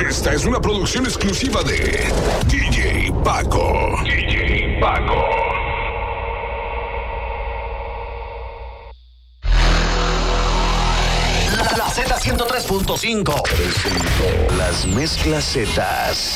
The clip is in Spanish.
Esta es una producción exclusiva de DJ Paco. DJ Paco. La Z103.5 presentó las mezclas Zetas.